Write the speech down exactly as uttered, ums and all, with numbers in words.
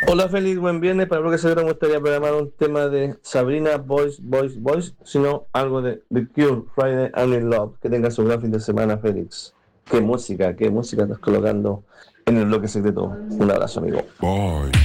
Hola Félix, buen viernes. Para lo que se me gustaría programar un tema de Sabrina, Voice, Voice, Voice, sino algo de The Cure, Friday I'm in Love. Que tenga su gran fin de semana, Félix. Qué música, qué música estás colocando en el bloque secreto. Un abrazo, amigo. Boy.